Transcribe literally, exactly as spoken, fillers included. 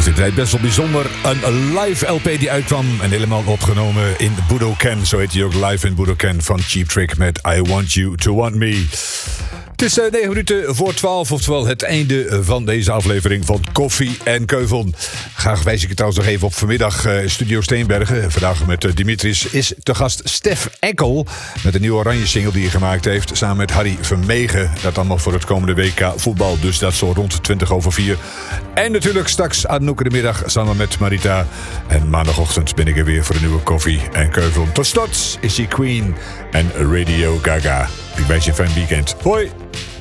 dit rijdt best wel bijzonder. Een live L P die uitkwam en helemaal opgenomen in Budokan. Zo heet hij ook, live in Budokan van Cheap Trick met I Want You To Want Me. Het is uh, negen minuten voor twaalf, oftewel het einde van deze aflevering van Koffie en Keuvel. Graag wijs ik het trouwens nog even op vanmiddag uh, Studio Steenbergen. Vandaag met uh, Dimitris is te gast Stef Eckel met een nieuwe oranje single die hij gemaakt heeft. Samen met Harry Vermegen. Dat allemaal voor het komende W K voetbal. Dus dat zo rond twintig over vier. En natuurlijk straks Anouk de middag samen met Marita. En maandagochtend ben ik er weer voor een nieuwe Koffie en Keuvel. Tot slot is hij Queen en Radio Gaga. Ik wens je een fijn weekend. Hoi!